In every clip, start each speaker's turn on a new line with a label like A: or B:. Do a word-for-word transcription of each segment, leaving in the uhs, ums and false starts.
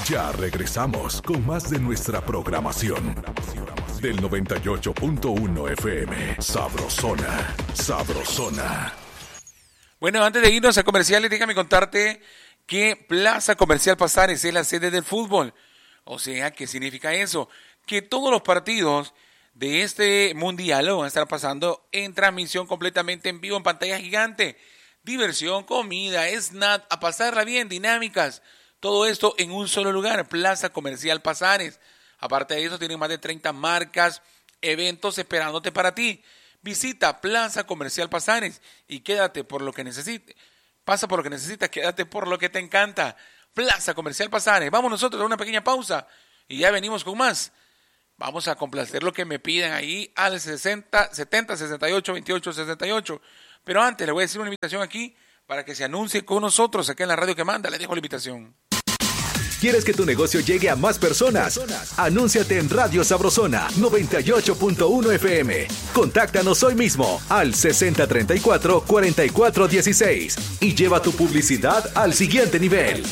A: Ya regresamos con más de nuestra programación. Del noventa y ocho punto uno F M. Sabrosona. Sabrosona.
B: Bueno, antes de irnos a comerciales, déjame contarte que Plaza Comercial Pasares es la sede del fútbol. O sea, ¿qué significa eso? Que todos los partidos de este mundial lo van a estar pasando en transmisión completamente en vivo en pantalla gigante. Diversión, comida, snack, a pasarla bien, dinámicas. Todo esto en un solo lugar, Plaza Comercial Pasares. Aparte de eso, tienen más de treinta marcas, eventos esperándote para ti. Visita Plaza Comercial Pasares y quédate por lo que necesites. Pasa por lo que necesitas, quédate por lo que te encanta. Plaza Comercial Pasares. Vamos nosotros a una pequeña pausa y ya venimos con más. Vamos a complacer lo que me pidan ahí al sesenta, setenta, sesenta y ocho, veintiocho, sesenta y ocho. Pero antes le voy a decir una invitación aquí para que se anuncie con nosotros aquí en la radio que manda. Le dejo la invitación.
C: ¿Quieres que tu negocio llegue a más personas? Anúnciate en Radio Sabrosona noventa y ocho punto uno F M. Contáctanos hoy mismo al sesenta treinta y cuatro, cuarenta y cuatro dieciséis y lleva tu publicidad al siguiente nivel.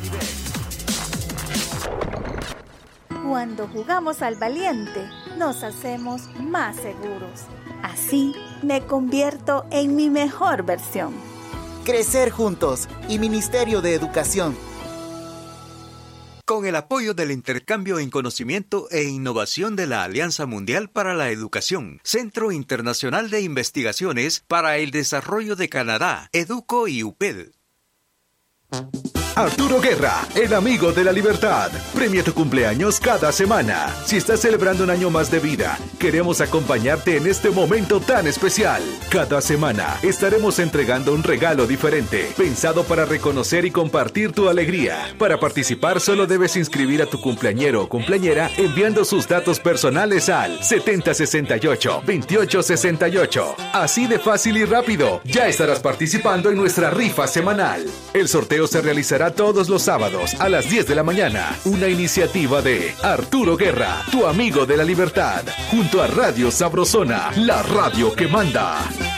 D: Cuando jugamos al valiente, nos hacemos más seguros. Así me convierto en mi mejor versión.
E: Crecer juntos y Ministerio de Educación.
F: Con el apoyo del intercambio en conocimiento e innovación de la Alianza Mundial para la Educación, Centro Internacional de Investigaciones para el Desarrollo de Canadá, EDUCO y U P E D.
C: Arturo Guerra, el amigo de la libertad. Premia tu cumpleaños cada semana. Si estás celebrando un año más de vida, queremos acompañarte en este momento tan especial. Cada semana estaremos entregando un regalo diferente, pensado para reconocer y compartir tu alegría. Para participar solo debes inscribir a tu cumpleañero o cumpleañera enviando sus datos personales al setenta sesenta y ocho, veintiocho sesenta y ocho. Así de fácil y rápido, ya estarás participando en nuestra rifa semanal. El sorteo se realizará todos los sábados a las diez de la mañana. Una iniciativa de Arturo Guerra, tu amigo de la libertad, junto a Radio Sabrosona, la radio que manda.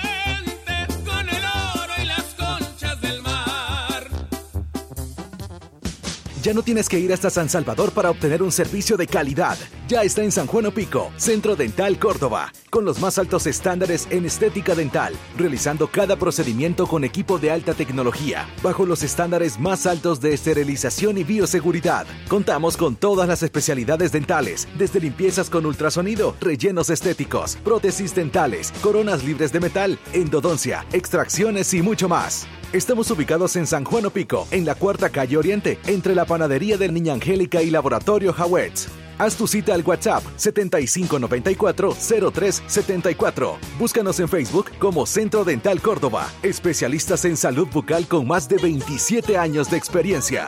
C: Ya no tienes que ir hasta San Salvador para obtener un servicio de calidad. Ya está en San Juan Opico, Centro Dental Córdoba, con los más altos estándares en estética dental, realizando cada procedimiento con equipo de alta tecnología, bajo los estándares más altos de esterilización y bioseguridad. Contamos con todas las especialidades dentales, desde limpiezas con ultrasonido, rellenos estéticos, prótesis dentales, coronas libres de metal, endodoncia, extracciones y mucho más. Estamos ubicados en San Juan Opico, en la Cuarta Calle Oriente, entre la Panadería del Niña Angélica y Laboratorio Howetz. Haz tu cita al WhatsApp setenta y cinco noventa y cuatro, cero tres setenta y cuatro. Búscanos en Facebook como Centro Dental Córdoba. Especialistas en salud bucal con más de veintisiete años de experiencia.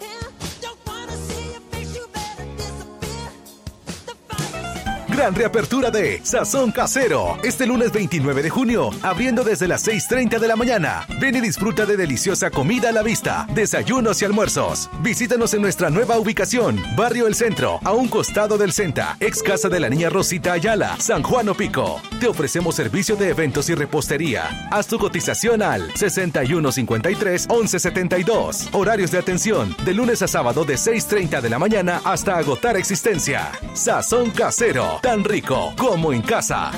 C: Gran reapertura de Sazón Casero. Este lunes veintinueve de junio, abriendo desde las seis treinta de la mañana. Ven y disfruta de deliciosa comida a la vista, desayunos y almuerzos. Visítanos en nuestra nueva ubicación, Barrio El Centro, a un costado del Centa, ex casa de la niña Rosita Ayala, San Juan Opico. Te ofrecemos servicio de eventos y repostería. Haz tu cotización al sesenta y uno cincuenta y tres, once setenta y dos. Horarios de atención, de lunes a sábado de seis treinta de la mañana hasta agotar existencia. Sazón Casero. Tan rico como en casa.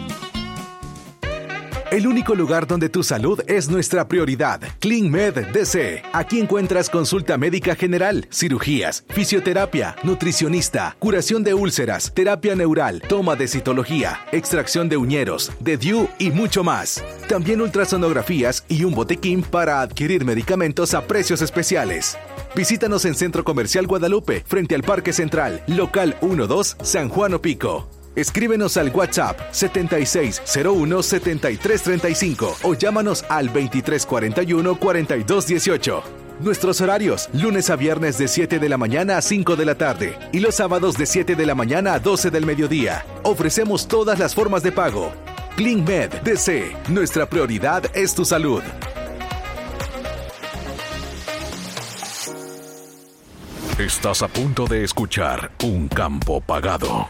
C: El único lugar donde tu salud es nuestra prioridad. CleanMed D C. Aquí encuentras consulta médica general, cirugías, fisioterapia, nutricionista, curación de úlceras, terapia neural, toma de citología, extracción de uñeros, de D U y mucho más. También ultrasonografías y un botequín para adquirir medicamentos a precios especiales. Visítanos en Centro Comercial Guadalupe, frente al Parque Central, local uno dos, San Juan Opico. Escríbenos al WhatsApp setenta y seis cero uno, setenta y tres treinta y cinco o llámanos al veintitrés cuarenta y uno, cuarenta y dos dieciocho. Nuestros horarios, lunes a viernes de siete de la mañana a cinco de la tarde y los sábados de siete de la mañana a doce del mediodía. Ofrecemos todas las formas de pago. CleanMed D C. Nuestra prioridad es tu salud.
A: Estás a punto de escuchar Un Campo Pagado.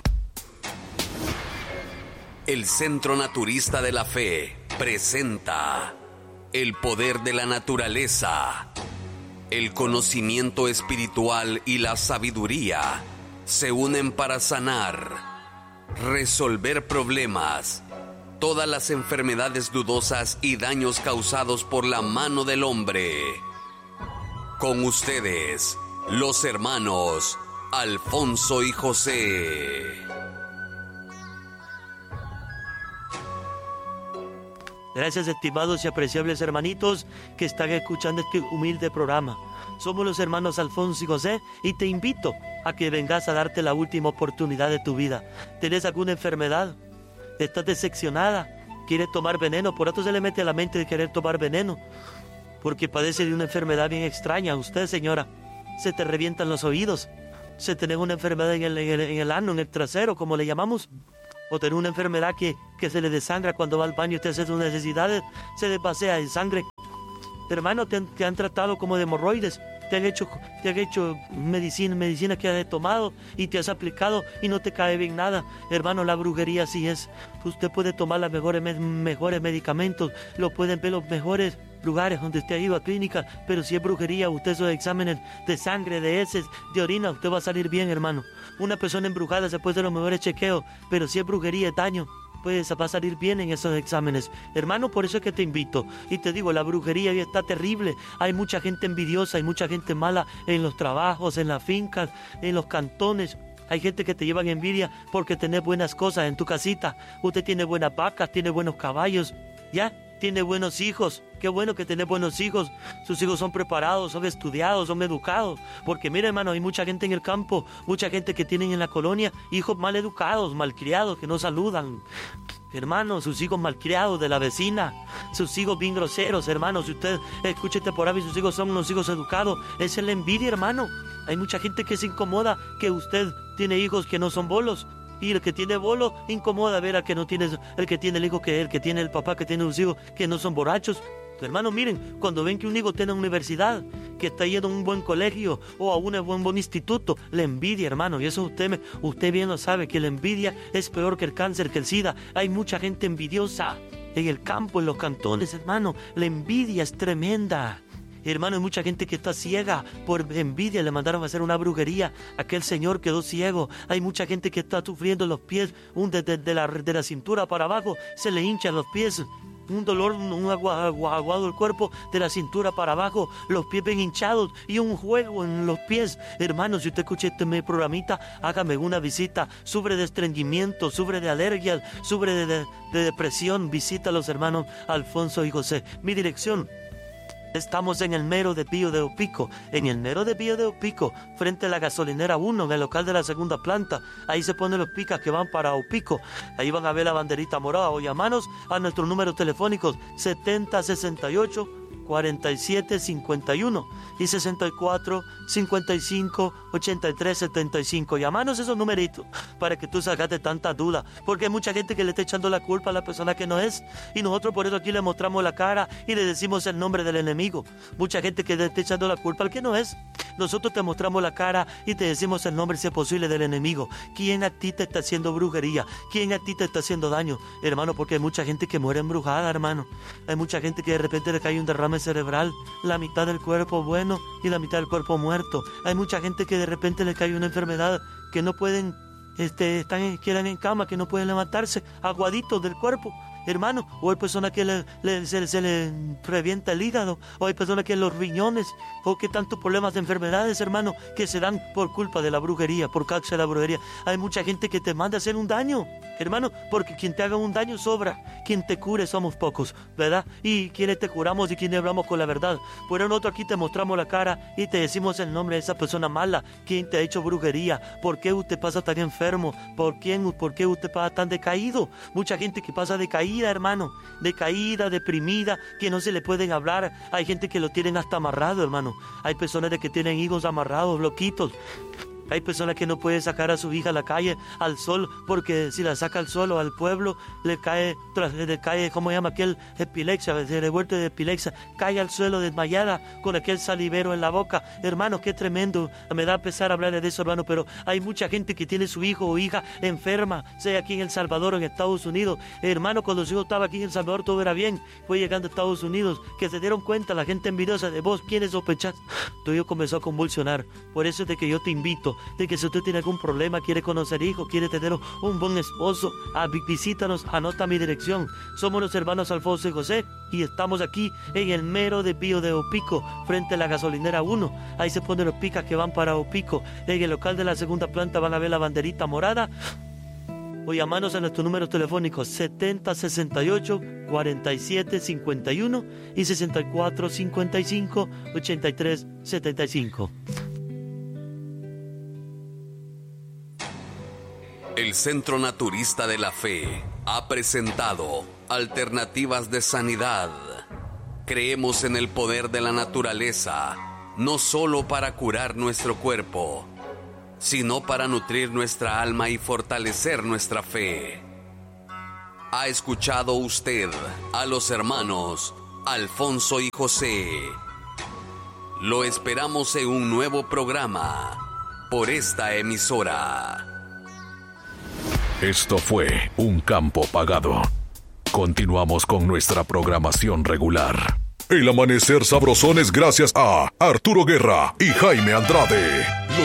G: El Centro Naturista de la Fe presenta El Poder de la Naturaleza. el conocimiento espiritual y la sabiduría se unen para sanar, resolver problemas, todas las enfermedades dudosas y daños causados por la mano del hombre. Con ustedes, los hermanos Alfonso y José.
H: Gracias, estimados y apreciables hermanitos que están escuchando este humilde programa. Somos los hermanos Alfonso y José y te invito a que vengas a darte la última oportunidad de tu vida. ¿Tienes alguna enfermedad? ¿Estás decepcionada? ¿Quieres tomar veneno? Por eso se le mete a la mente de querer tomar veneno, porque padece de una enfermedad bien extraña. A usted, señora, se te revientan los oídos, se tiene una enfermedad en el, en el, en el ano, en el trasero, como le llamamos, o tener una enfermedad que, que se le desangra cuando va al baño y usted hace sus necesidades, se le pasea en sangre. Hermano, te han, te han tratado como de hemorroides, te han hecho, te han hecho medicina, medicina que has tomado y te has aplicado y no te cae bien nada. Hermano, la brujería así es. Usted puede tomar los mejores, mejores medicamentos, lo pueden ver los mejores lugares donde usted ha ido a clínica, pero si es brujería, usted esos exámenes de sangre, de heces, de orina, usted va a salir bien, hermano. Una persona embrujada se puede hacer los mejores chequeos, pero si es brujería, es daño, pues va a salir bien en esos exámenes. Hermano, por eso es que te invito y te digo, la brujería hoy está terrible. Hay mucha gente envidiosa, hay mucha gente mala en los trabajos, en las fincas, en los cantones. Hay gente que te llevan envidia porque tenés buenas cosas en tu casita. Usted tiene buenas vacas, tiene buenos caballos, ¿ya? Tiene buenos hijos. Qué bueno que tenés buenos hijos. Sus hijos son preparados, son estudiados, son educados. Porque mira, hermano, hay mucha gente en el campo, mucha gente que tienen en la colonia hijos mal educados, malcriados, que no saludan. Hermano, sus hijos malcriados de la vecina, sus hijos bien groseros, hermano. Si usted escúchete por ahí, sus hijos son unos hijos educados. Esa es la envidia, hermano. Hay mucha gente que se incomoda que usted tiene hijos que no son bolos. Y el que tiene bolo incomoda ver al que no tiene, el que tiene el hijo que él, que tiene el papá, que tiene los hijos que no son borrachos. Hermano, miren, cuando ven que un hijo tiene una universidad, que está yendo a un buen colegio o a un buen, buen instituto, la envidia, hermano. Y eso usted, me, usted bien lo sabe, que la envidia es peor que el cáncer, que el SIDA. Hay mucha gente envidiosa en el campo, en los cantones, hermano. La envidia es tremenda. Hermano, hay mucha gente que está ciega por envidia. Le mandaron a hacer una brujería. Aquel señor quedó ciego. Hay mucha gente que está sufriendo los pies. Un desde de, de la, de la cintura para abajo se le hinchan los pies. Un dolor, un aguado el cuerpo de la cintura para abajo. Los pies bien hinchados y un juego en los pies. Hermano, si usted escucha este programita, hágame una visita. Sufre de estreñimiento, sufre de alergias, sufre de, de, de depresión. Visita a los hermanos Alfonso y José. Mi dirección: estamos en el mero de Pío de Opico, en el mero de Pío de Opico, frente a la gasolinera uno, en el local de la segunda planta. Ahí se ponen los picas que van para Opico. Ahí van a ver la banderita morada. O llamanos a nuestros números telefónicos setenta sesenta y ocho cuarenta y siete cincuenta y uno y sesenta y cuatro cincuenta y cinco ochenta y tres setenta y cinco. Llamanos esos numeritos para que tú salgas de tanta duda, porque hay mucha gente que le está echando la culpa a la persona que no es, y nosotros por eso aquí le mostramos la cara y le decimos el nombre del enemigo. Mucha gente que le está echando la culpa al que no es. Nosotros te mostramos la cara y te decimos el nombre, si es posible, del enemigo. ¿Quién a ti te está haciendo brujería? ¿Quién a ti te está haciendo daño? Hermano, porque hay mucha gente que muere embrujada, hermano. Hay mucha gente que de repente le cae un derrame cerebral, la mitad del cuerpo bueno y la mitad del cuerpo muerto. Hay mucha gente que de repente le cae una enfermedad que no pueden, este, están, quedan en cama, que no pueden levantarse, aguaditos del cuerpo, hermano. O hay personas que le, le, se, se le revienta el hígado, o hay personas que los riñones, o que tantos problemas de enfermedades, hermano, que se dan por culpa de la brujería, por causa de la brujería. Hay mucha gente que te manda a hacer un daño, hermano, porque quien te haga un daño sobra, quien te cure somos pocos, ¿verdad? Y quienes te curamos y quienes hablamos con la verdad. Por eso nosotros aquí te mostramos la cara y te decimos el nombre de esa persona mala, quien te ha hecho brujería, por qué usted pasa tan enfermo, por, quién, por qué usted pasa tan decaído. Mucha gente que pasa decaída, hermano, decaída, deprimida, que no se le pueden hablar. Hay gente que lo tienen hasta amarrado, hermano. Hay personas de que tienen hijos amarrados, loquitos. Hay personas que no pueden sacar a su hija a la calle, al sol, porque si la saca al sol o al pueblo, le cae, le cae, ¿cómo se llama aquel? Epilepsia, se le vuelve de epilepsia, cae al suelo desmayada con aquel salivero en la boca. Hermano, qué tremendo. Me da pesar hablar de eso, hermano, pero hay mucha gente que tiene su hijo o hija enferma, sea aquí en El Salvador o en Estados Unidos. Hermano, cuando yo estaba aquí en El Salvador todo era bien, fue llegando a Estados Unidos, que se dieron cuenta la gente envidiosa de vos, ¿quiénes sospechás? Todo ello comenzó a convulsionar. Por eso es de que yo te invito, de que si usted tiene algún problema, quiere conocer hijos, quiere tener un buen esposo, a, visítanos, anota mi dirección. Somos los hermanos Alfonso y José y estamos aquí en el mero desvío de Opico, frente a la gasolinera uno. Ahí se ponen los picas que van para Opico. En el local de la segunda planta van a ver la banderita morada. O llamarnos a nuestros números telefónicos setenta sesenta y ocho cuarenta y siete cincuenta y uno y sesenta y cuatro cincuenta y cinco ochenta y tres setenta y cinco.
G: El Centro Naturista de la Fe ha presentado Alternativas de Sanidad. Creemos en el poder de la naturaleza, no solo para curar nuestro cuerpo, sino para nutrir nuestra alma y fortalecer nuestra fe. ¿Ha escuchado usted a los hermanos Alfonso y José? Lo esperamos en un nuevo programa por esta emisora.
A: Esto fue Un Campo Pagado. Continuamos con nuestra programación regular. El amanecer sabrosón es gracias a Arturo Guerra y Jaime Andrade, los